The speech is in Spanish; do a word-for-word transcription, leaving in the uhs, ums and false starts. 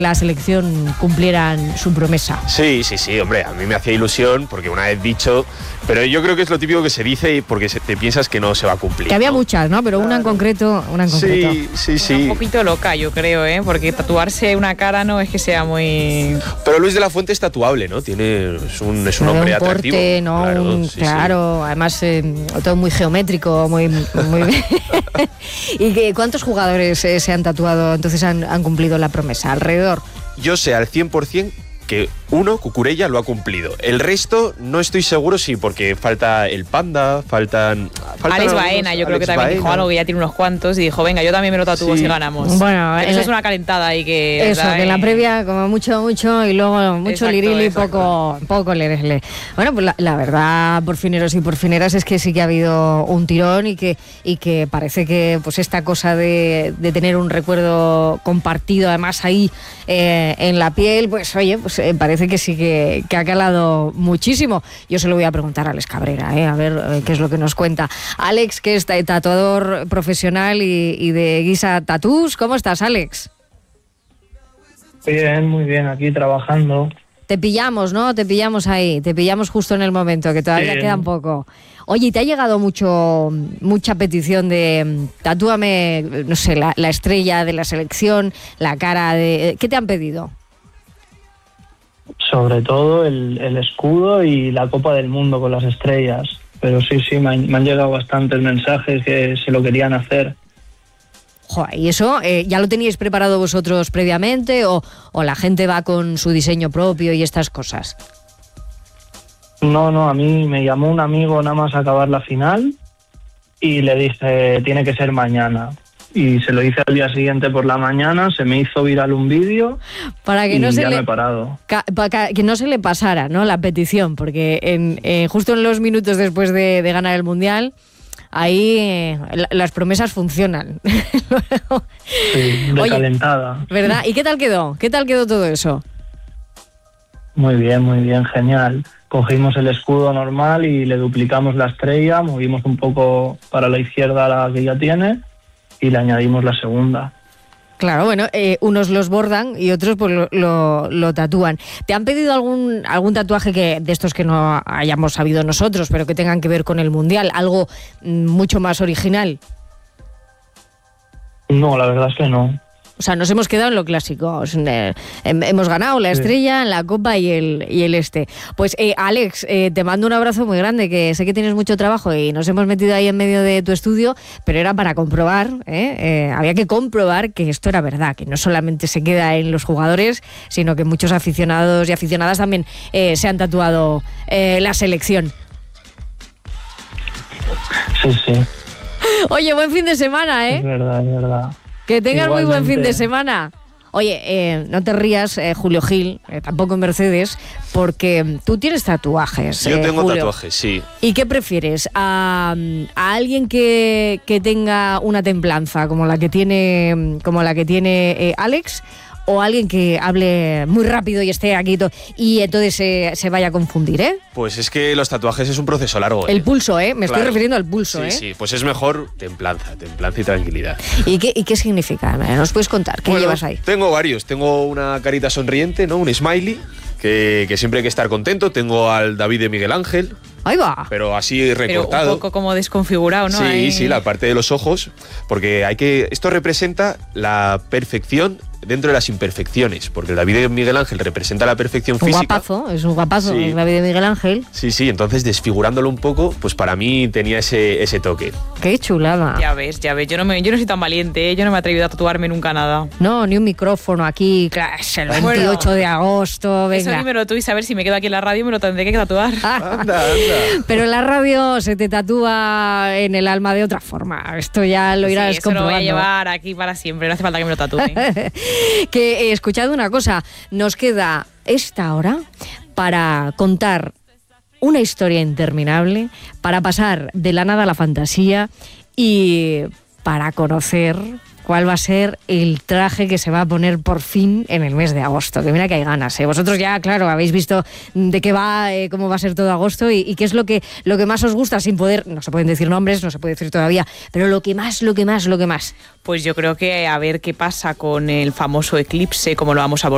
la selección cumplieran su promesa. Sí, sí, sí, hombre, a mí me hacía ilusión porque una vez dicho, pero yo creo que es lo típico que se dice porque se, te piensas que no se va a cumplir. Que había ¿no? muchas, ¿no? Pero claro. una en concreto, una en concreto. Sí, sí, sí. Un poquito loca, yo creo, ¿eh? Porque tatuarse una cara no es que sea muy... Pero Luis de la Fuente es tatuable, ¿no? Tiene, es un, es un no, hombre un porte, atractivo. ¿no? Claro, un, sí, claro sí. Además eh, todo muy geométrico, muy... muy ¿Y que, cuántos jugadores eh, se han tatuado, entonces han, han cumplido la promesa? ¿Alrededor? Yo sé al cien por ciento que uno, Cucurella, lo ha cumplido. El resto no estoy seguro, sí, porque falta el Panda, faltan... faltan Alex Baena, yo creo Alex que también Baena. dijo algo, que ya tiene unos cuantos, y dijo, venga, yo también me lo tatúo Sí. si ganamos. Bueno, eso el, es una calentada ahí que... Eso, que en la previa como mucho, mucho, y luego mucho Exacto, lirili y exacto. poco, poco leresle. Bueno, pues la, la verdad, por fineros y por fineras, es que sí que ha habido un tirón y que, y que parece que pues esta cosa de, de tener un recuerdo compartido, además ahí eh, en la piel, pues oye, pues eh, parece que sí que, que ha calado muchísimo. Yo se lo voy a preguntar a Alex Cabrera, eh, a ver eh, qué es lo que nos cuenta. Alex, que es tatuador profesional y, y de Guisa Tatús. ¿Cómo estás, Alex? Bien, muy bien, aquí trabajando. Te pillamos, ¿no? Te pillamos ahí, te pillamos justo en el momento, que todavía Bien. queda un poco. Oye, ¿y te ha llegado mucho mucha petición de tatúame, no sé, la, la estrella de la selección, la cara de... ¿Qué te han pedido? Sobre todo el, el escudo y la Copa del Mundo con las estrellas. Pero sí, sí, me han, me han llegado bastantes mensajes que se lo querían hacer. Joder, ¿y eso eh, ya lo teníais preparado vosotros previamente o, o la gente va con su diseño propio y estas cosas? No, no, a mí me llamó un amigo nada más acabar la final y le dije, tiene que ser mañana. Y se lo hice al día siguiente por la mañana, se me hizo viral un vídeo Para que y no se ya le... me he parado. Ca- para que no se le pasara, ¿no?, la petición, porque en, eh, justo en los minutos después de, de ganar el Mundial, ahí eh, la- las promesas funcionan. Sí, de Oye, calentada. ¿verdad? ¿Y qué tal quedó? ¿Qué tal quedó todo eso? Muy bien, muy bien, genial. Cogimos el escudo normal y le duplicamos la estrella, movimos un poco para la izquierda la que ya tiene y le añadimos la segunda. Claro, bueno, eh, unos los bordan y otros pues lo, lo, lo tatúan. ¿Te han pedido algún algún tatuaje que de estos que no hayamos sabido nosotros, pero que tengan que ver con el Mundial? ¿Algo mm, mucho más original? No, la verdad es que no. O sea, nos hemos quedado en lo clásico. O sea, eh, hemos ganado la estrella, la copa y el, y el este. Pues, eh, Alex, eh, te mando un abrazo muy grande, que sé que tienes mucho trabajo y nos hemos metido ahí en medio de tu estudio, pero era para comprobar, ¿eh? Eh, había que comprobar que esto era verdad, que no solamente se queda en los jugadores, sino que muchos aficionados y aficionadas también eh, se han tatuado eh, la selección. Sí, sí, Oye, buen fin de semana, ¿eh? es verdad, es verdad. Que tengas muy buen fin de Igualmente. semana. Oye, eh, no te rías, eh, Julio Gil, eh, tampoco en Mercedes, porque tú tienes tatuajes. Yo eh, tengo Julio. tatuajes, sí. ¿Y qué prefieres? ¿A, a alguien que, que tenga una templanza como la que tiene, como la que tiene eh, Alex? ¿O alguien que hable muy rápido y esté aquí to- y entonces se, se vaya a confundir, ¿eh? Pues es que los tatuajes es un proceso largo. ¿eh? El pulso, ¿eh? Me estoy Claro. refiriendo al pulso, Sí, ¿eh? sí, pues es mejor templanza, templanza y tranquilidad. ¿Y qué, ¿Y qué significa? ¿Nos puedes contar? ¿Qué Bueno, llevas ahí? Tengo varios. Tengo una carita sonriente, ¿no? Un smiley, que, que siempre hay que estar contento. Tengo al David de Miguel Ángel, Ahí va. pero así Pero recortado. un poco como desconfigurado, ¿no? Sí, Ahí- sí, la parte de los ojos, porque hay que esto representa la perfección dentro de las imperfecciones, porque el David de Miguel Ángel representa la perfección Un física. guapazo, es un guapazo, Sí. es la vida de Miguel Ángel. Sí, sí, entonces desfigurándolo un poco, pues para mí tenía ese, ese toque. Qué chulada. Ya ves, ya ves. Yo no, me, yo no soy tan valiente, ¿eh? Yo no me he atrevido a tatuarme nunca nada. No, ni un micrófono aquí, claro, es el Bueno. veintiocho de agosto, Eso venga. dímelo tú y saber si me quedo aquí en la radio me lo tendré que tatuar. Anda, anda. Pero en la radio se te tatúa en el alma de otra forma. Esto ya lo irás Sí, eso lo voy a comprobando. llevar aquí para siempre, no hace falta que me lo tatúen. Que he escuchado una cosa, nos queda esta hora para contar una historia interminable, para pasar de la nada a la fantasía y para conocer cuál va a ser el traje que se va a poner por fin en el mes de agosto. Que mira que hay ganas, ¿eh? Vosotros ya, claro, habéis visto de qué va, eh, cómo va a ser todo agosto y, y qué es lo que, lo que más os gusta, sin poder, no se pueden decir nombres, no se puede decir todavía, pero lo que más, lo que más, lo que más. Pues yo creo que a ver qué pasa con el famoso eclipse, cómo lo vamos a abordar.